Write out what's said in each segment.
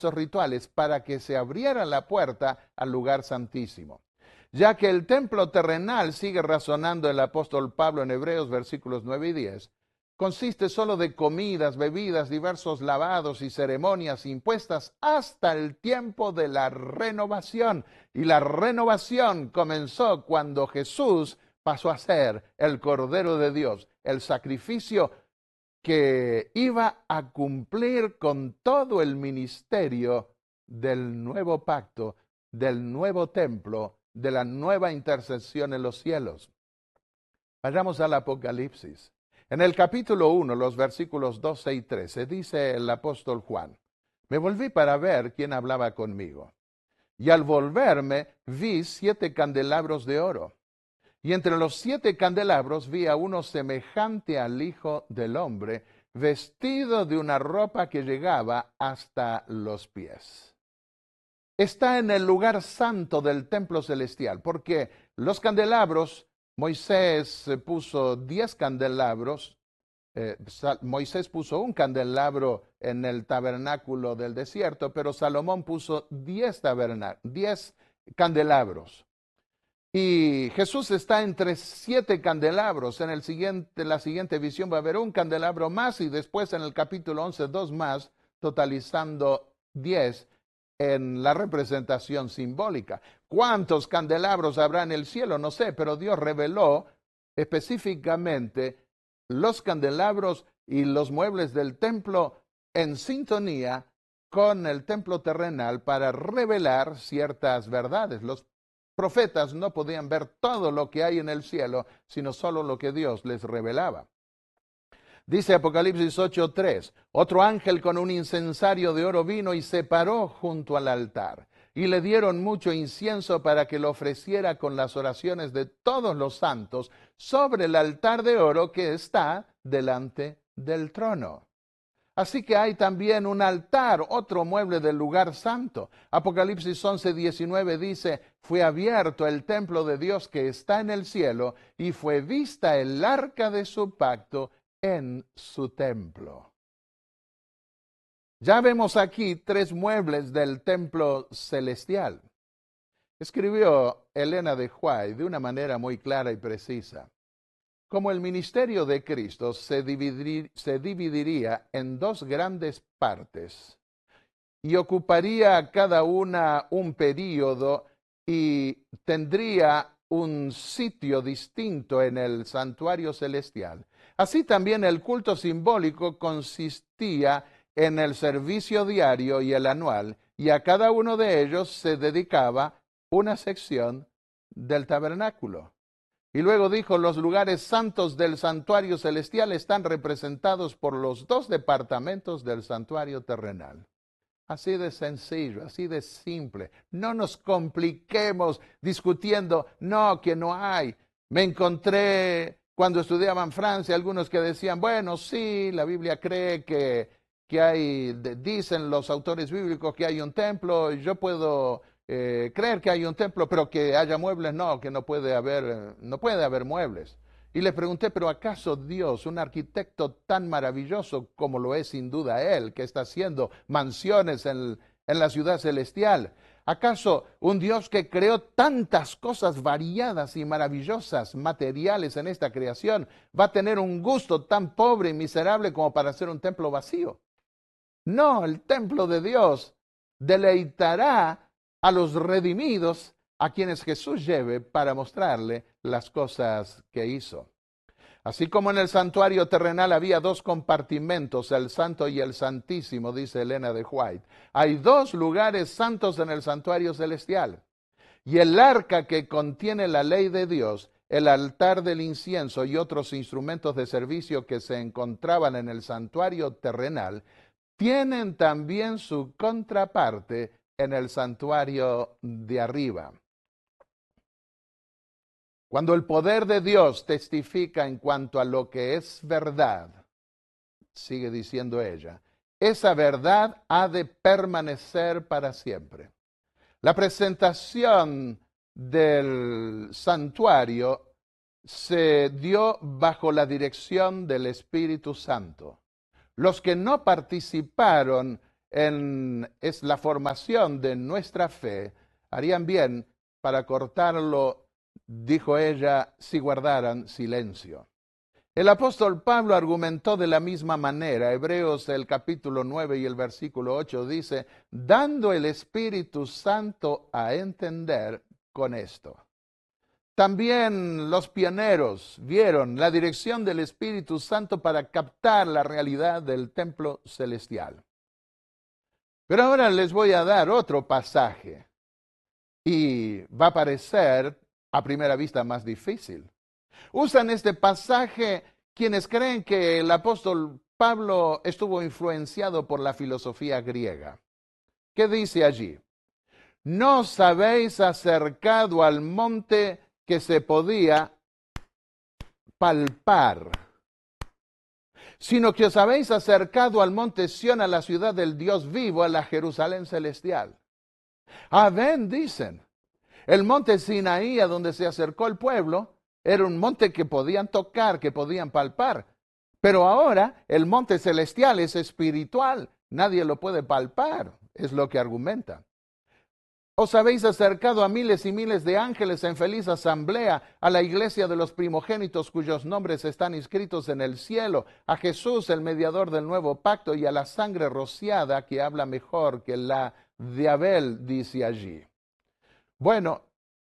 rituales para que se abriera la puerta al lugar santísimo. Ya que el templo terrenal, sigue razonando el apóstol Pablo en Hebreos versículos 9 y 10, consiste solo de comidas, bebidas, diversos lavados y ceremonias impuestas hasta el tiempo de la renovación. Y la renovación comenzó cuando Jesús pasó a ser el Cordero de Dios, el sacrificio que iba a cumplir con todo el ministerio del nuevo pacto, del nuevo templo, de la nueva intercesión en los cielos. Vayamos al Apocalipsis. En el capítulo 1, los versículos 12 y 13, dice el apóstol Juan: me volví para ver quién hablaba conmigo. Y al volverme, vi 7 candelabros de oro. Y entre los 7 candelabros vi a uno semejante al Hijo del Hombre, vestido de una ropa que llegaba hasta los pies. Está en el lugar santo del templo celestial, porque los candelabros, Moisés puso 10 candelabros. Moisés puso un candelabro en el tabernáculo del desierto, pero Salomón puso 10 candelabros. Y Jesús está entre 7 candelabros. En la siguiente visión va a haber un candelabro más y después en el capítulo 11, 2 más, totalizando 10 en la representación simbólica. ¿Cuántos candelabros habrá en el cielo? No sé, pero Dios reveló específicamente los candelabros y los muebles del templo en sintonía con el templo terrenal para revelar ciertas verdades. Los profetas no podían ver todo lo que hay en el cielo, sino solo lo que Dios les revelaba. Dice Apocalipsis 8:3, otro ángel con un incensario de oro vino y se paró junto al altar, y le dieron mucho incienso para que lo ofreciera con las oraciones de todos los santos sobre el altar de oro que está delante del trono. Así que hay también un altar, otro mueble del lugar santo. Apocalipsis 11:19 dice, fue abierto el templo de Dios que está en el cielo y fue vista el arca de su pacto en su templo. Ya vemos aquí 3 muebles del templo celestial. Escribió Elena de White de una manera muy clara y precisa. Como el ministerio de Cristo se dividiría en 2 grandes partes y ocuparía cada una un período y tendría un sitio distinto en el santuario celestial. Así también el culto simbólico consistía en el servicio diario y el anual, y a cada uno de ellos se dedicaba una sección del tabernáculo. Y luego dijo, los lugares santos del santuario celestial están representados por los 2 departamentos del santuario terrenal. Así de sencillo, así de simple. No nos compliquemos discutiendo, no, que no hay. Me encontré cuando estudiaba en Francia algunos que decían, bueno, sí, la Biblia cree que hay, dicen los autores bíblicos que hay un templo, y yo puedo creer que hay un templo, pero que haya muebles, no, que no puede haber muebles. Y le pregunté, pero ¿acaso Dios, un arquitecto tan maravilloso como lo es sin duda Él, que está haciendo mansiones en la ciudad celestial, acaso un Dios que creó tantas cosas variadas y maravillosas, materiales en esta creación, va a tener un gusto tan pobre y miserable como para hacer un templo vacío? No, el templo de Dios deleitará a los redimidos a quienes Jesús lleve para mostrarle las cosas que hizo. Así como en el santuario terrenal había 2 compartimentos, el santo y el santísimo, dice Elena de White, hay 2 lugares santos en el santuario celestial. Y el arca que contiene la ley de Dios, el altar del incienso y otros instrumentos de servicio que se encontraban en el santuario terrenal, tienen también su contraparte en el santuario de arriba. Cuando el poder de Dios testifica en cuanto a lo que es verdad, sigue diciendo ella, esa verdad ha de permanecer para siempre. La presentación del santuario se dio bajo la dirección del Espíritu Santo. Los que no participaron es la formación de nuestra fe, harían bien para cortarlo, dijo ella, si guardaran silencio. El apóstol Pablo argumentó de la misma manera. Hebreos el capítulo 9 y el versículo 8 dice, dando el Espíritu Santo a entender con esto. También los pioneros vieron la dirección del Espíritu Santo para captar la realidad del templo celestial. Pero ahora les voy a dar otro pasaje y va a parecer a primera vista más difícil. Usan este pasaje quienes creen que el apóstol Pablo estuvo influenciado por la filosofía griega. ¿Qué dice allí? No os habéis acercado al monte que se podía palpar, sino que os habéis acercado al monte Sión, a la ciudad del Dios vivo, a la Jerusalén celestial. Ven, dicen, el monte Sinaí, a donde se acercó el pueblo, era un monte que podían tocar, que podían palpar. Pero ahora el monte celestial es espiritual, nadie lo puede palpar, es lo que argumentan. Os habéis acercado a miles y miles de ángeles en feliz asamblea, a la iglesia de los primogénitos cuyos nombres están inscritos en el cielo, a Jesús, el mediador del nuevo pacto, y a la sangre rociada que habla mejor que la de Abel, dice allí. Bueno,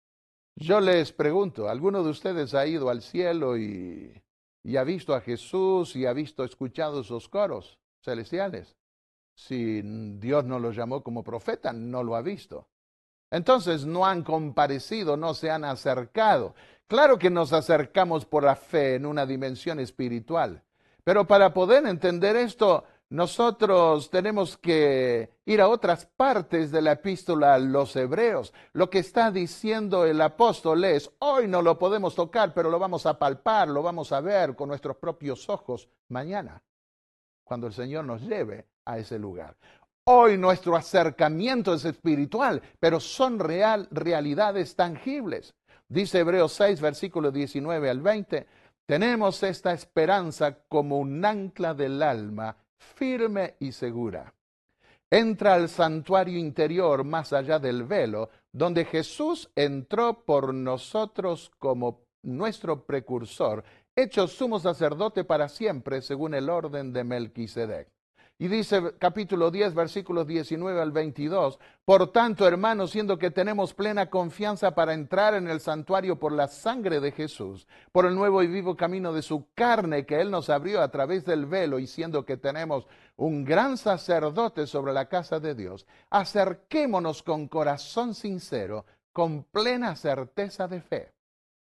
yo les pregunto, ¿alguno de ustedes ha ido al cielo y ha visto a Jesús y ha escuchado esos coros celestiales? Si Dios no lo llamó como profeta, no lo ha visto. Entonces no han comparecido, no se han acercado. Claro que nos acercamos por la fe en una dimensión espiritual, pero para poder entender esto, nosotros tenemos que ir a otras partes de la epístola a los Hebreos. Lo que está diciendo el apóstol es, hoy no lo podemos tocar, pero lo vamos a palpar, lo vamos a ver con nuestros propios ojos mañana, cuando el Señor nos lleve a ese lugar. Hoy nuestro acercamiento es espiritual, pero son realidades tangibles. Dice Hebreos 6, versículos 19 al 20, tenemos esta esperanza como un ancla del alma, firme y segura. Entra al santuario interior más allá del velo, donde Jesús entró por nosotros como nuestro precursor, hecho sumo sacerdote para siempre según el orden de Melquisedec. Y dice capítulo 10, versículos 19 al 22, por tanto, hermanos, siendo que tenemos plena confianza para entrar en el santuario por la sangre de Jesús, por el nuevo y vivo camino de su carne que Él nos abrió a través del velo, y siendo que tenemos un gran sacerdote sobre la casa de Dios, acerquémonos con corazón sincero, con plena certeza de fe.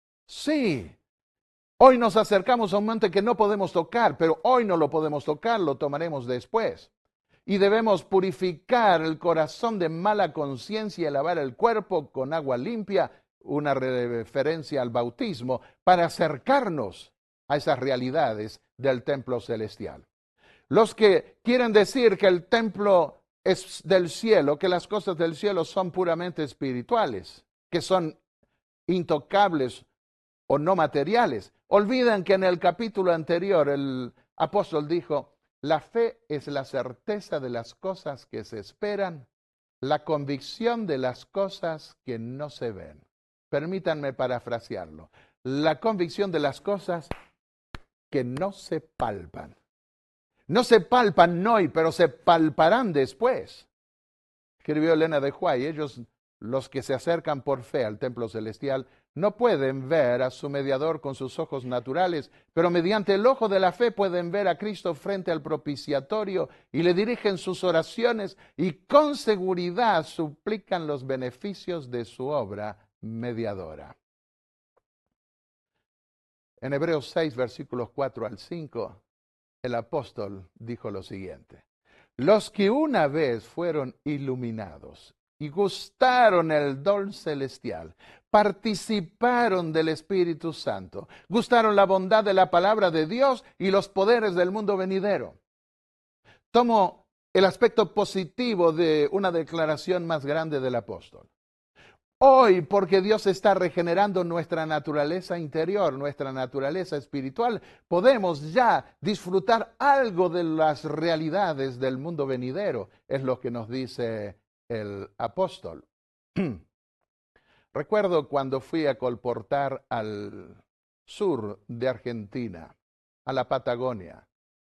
Sí. Hoy nos acercamos a un monte que no podemos tocar, pero hoy no lo podemos tocar, lo tomaremos después. Y debemos purificar el corazón de mala conciencia y lavar el cuerpo con agua limpia, una referencia al bautismo, para acercarnos a esas realidades del templo celestial. Los que quieren decir que el templo es del cielo, que las cosas del cielo son puramente espirituales, que son intocables o no materiales, olvidan que en el capítulo anterior el apóstol dijo, la fe es la certeza de las cosas que se esperan, la convicción de las cosas que no se ven. Permítanme parafrasearlo. La convicción de las cosas que no se palpan. No se palpan hoy, pero se palparán después. Escribió Elena de White, ellos, los que se acercan por fe al templo celestial, no pueden ver a su mediador con sus ojos naturales, pero mediante el ojo de la fe pueden ver a Cristo frente al propiciatorio y le dirigen sus oraciones y con seguridad suplican los beneficios de su obra mediadora. En Hebreos 6, versículos 4 al 5, el apóstol dijo lo siguiente: los que una vez fueron iluminados y gustaron el don celestial, participaron del Espíritu Santo, gustaron la bondad de la palabra de Dios y los poderes del mundo venidero. Tomo el aspecto positivo de una declaración más grande del apóstol. Hoy, porque Dios está regenerando nuestra naturaleza interior, nuestra naturaleza espiritual, podemos ya disfrutar algo de las realidades del mundo venidero, es lo que nos dice el apóstol. Recuerdo cuando fui a colportar al sur de Argentina, a la Patagonia.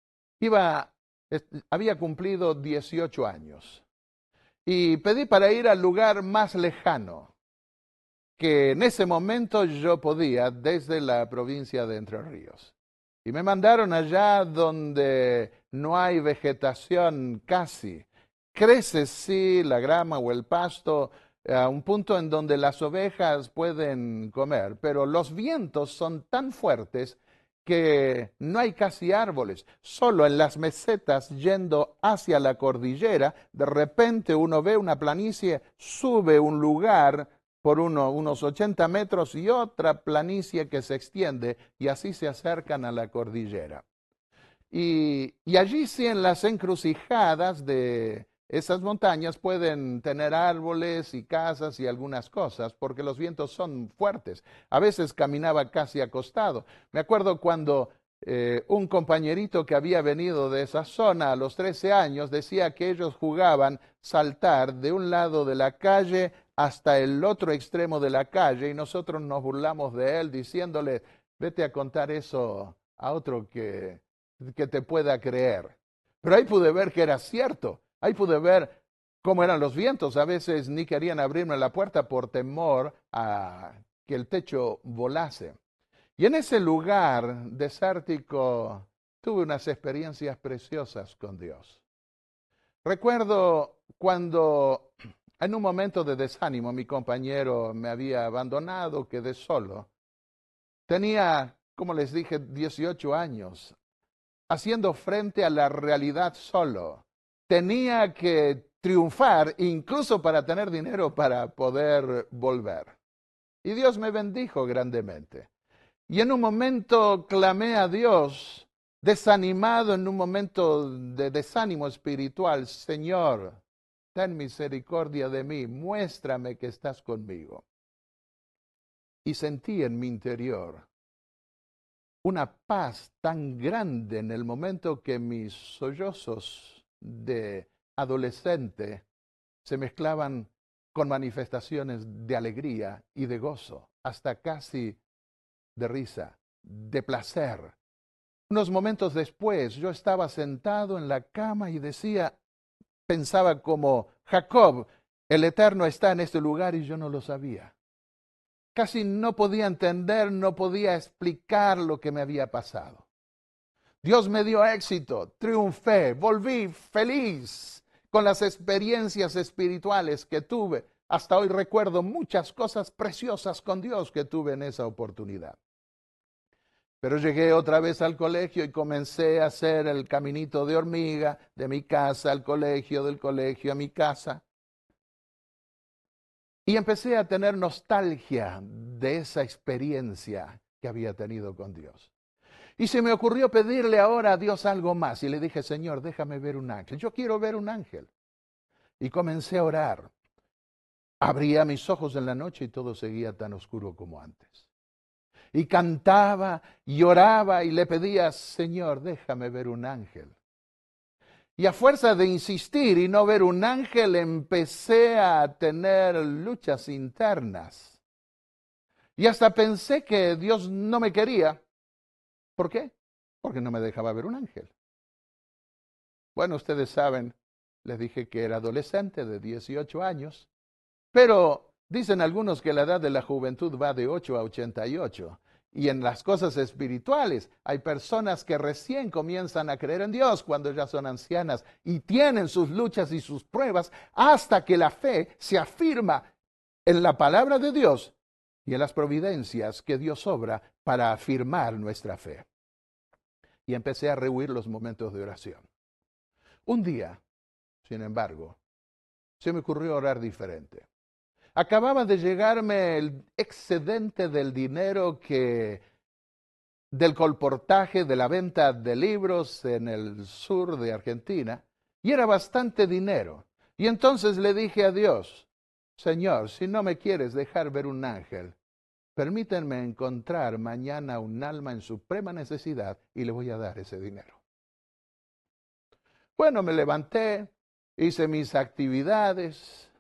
Había cumplido 18 años y pedí para ir al lugar más lejano que en ese momento yo podía desde la provincia de Entre Ríos. Y me mandaron allá donde no hay vegetación casi. Crece sí la grama o el pasto a un punto en donde las ovejas pueden comer, pero los vientos son tan fuertes que no hay casi árboles. Solo en las mesetas yendo hacia la cordillera, de repente uno ve una planicie, sube un lugar por unos 80 metros y otra planicie que se extiende y así se acercan a la cordillera. Y allí sí en las encrucijadas de esas montañas pueden tener árboles y casas y algunas cosas porque los vientos son fuertes. A veces caminaba casi acostado. Me acuerdo cuando un compañerito que había venido de esa zona a los 13 años decía que ellos jugaban saltar de un lado de la calle hasta el otro extremo de la calle y nosotros nos burlamos de él diciéndole, vete a contar eso a otro que te pueda creer. Pero ahí pude ver que era cierto, ahí pude ver cómo eran los vientos. A veces ni querían abrirme la puerta por temor a que el techo volase. Y en ese lugar desértico tuve unas experiencias preciosas con Dios. Recuerdo cuando en un momento de desánimo mi compañero me había abandonado, quedé solo. Tenía, como les dije, 18 años, haciendo frente a la realidad solo. Tenía que triunfar incluso para tener dinero para poder volver. Y Dios me bendijo grandemente. Y en un momento clamé a Dios, desanimado en un momento de desánimo espiritual, Señor, ten misericordia de mí, muéstrame que estás conmigo. Y sentí en mi interior una paz tan grande en el momento que mis sollozos de adolescente se mezclaban con manifestaciones de alegría y de gozo, hasta casi de risa, de placer. Unos momentos después yo estaba sentado en la cama y pensaba como Jacob, el Eterno está en este lugar y yo no lo sabía. Casi no podía entender, no podía explicar lo que me había pasado. Dios me dio éxito, triunfé, volví feliz con las experiencias espirituales que tuve. Hasta hoy recuerdo muchas cosas preciosas con Dios que tuve en esa oportunidad. Pero llegué otra vez al colegio y comencé a hacer el caminito de hormiga, de mi casa al colegio, del colegio a mi casa. Y empecé a tener nostalgia de esa experiencia que había tenido con Dios. Y se me ocurrió pedirle ahora a Dios algo más. Y le dije, Señor, déjame ver un ángel. Yo quiero ver un ángel. Y comencé a orar. Abría mis ojos en la noche y todo seguía tan oscuro como antes. Y cantaba y oraba y le pedía, Señor, déjame ver un ángel. Y a fuerza de insistir y no ver un ángel, empecé a tener luchas internas. Y hasta pensé que Dios no me quería. ¿Por qué? Porque no me dejaba ver un ángel. Bueno, ustedes saben, les dije que era adolescente de 18 años, pero dicen algunos que la edad de la juventud va de 8 a 88. Y en las cosas espirituales hay personas que recién comienzan a creer en Dios cuando ya son ancianas y tienen sus luchas y sus pruebas hasta que la fe se afirma en la palabra de Dios y en las providencias que Dios obra para afirmar nuestra fe. Y empecé a rehuir los momentos de oración. Un día, sin embargo, se me ocurrió orar diferente. Acababa de llegarme el excedente del dinero del colportaje, de la venta de libros en el sur de Argentina, y era bastante dinero. Y entonces le dije a Dios, Señor, si no me quieres dejar ver un ángel, permítanme encontrar mañana un alma en suprema necesidad y le voy a dar ese dinero. Bueno, me levanté, hice mis actividades,